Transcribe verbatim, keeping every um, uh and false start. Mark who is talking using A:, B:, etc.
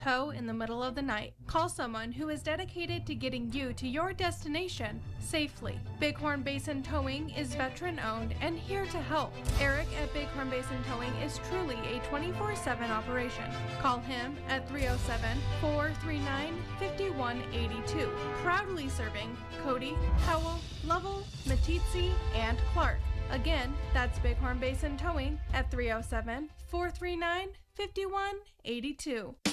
A: tow in the middle of the night. Call someone who is dedicated to getting you to your destination safely. Bighorn Basin Towing is veteran-owned and here to help. Eric at Bighorn Basin Towing is truly a twenty-four seven operation. Call him at three oh seven, four three nine, five one eight two. Proudly serving Cody, Howell, Lovell, Meeteetse, and Clark. Again, that's Bighorn Basin Towing at three oh seven, four three nine, five one eight two.